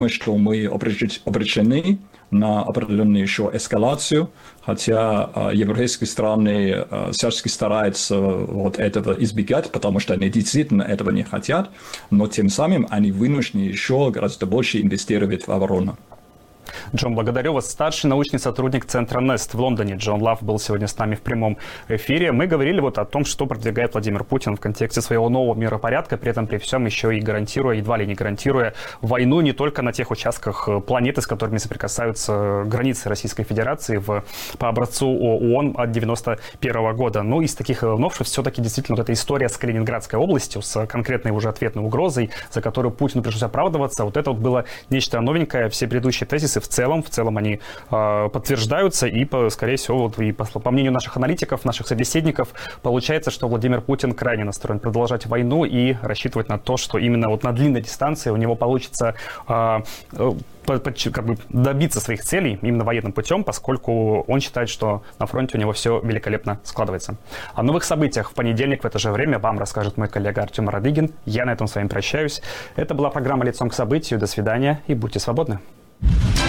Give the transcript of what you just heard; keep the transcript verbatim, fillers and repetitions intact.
что мы обречены на определенную еще эскалацию, хотя э, европейские страны э, всячески стараются вот этого избегать, потому что они действительно этого не хотят, но тем самым они вынуждены еще гораздо больше инвестировать в оборону. Джон, благодарю вас. Старший научный сотрудник Центра Нест в Лондоне Джон Лав был сегодня с нами в прямом эфире. Мы говорили вот о том, что продвигает Владимир Путин в контексте своего нового миропорядка, при этом при всем еще и гарантируя, едва ли не гарантируя войну не только на тех участках планеты, с которыми соприкасаются границы Российской Федерации в, по образцу ООН от девяносто первого года. Но из таких новшеств все-таки действительно вот эта история с Калининградской областью, с конкретной уже ответной угрозой, за которую Путину пришлось оправдываться, вот это вот было нечто новенькое. Все предыдущие тезисы в целом, в целом они э, подтверждаются, и, по, скорее всего, вот, и по, по мнению наших аналитиков, наших собеседников, получается, что Владимир Путин крайне настроен продолжать войну и рассчитывать на то, что именно вот на длинной дистанции у него получится э, э, как бы добиться своих целей именно военным путем, поскольку он считает, что на фронте у него все великолепно складывается. О новых событиях в понедельник в это же время вам расскажет мой коллега Артем Радыгин. Я на этом с вами прощаюсь. Это была программа «Лицом к событию». До свидания и будьте свободны.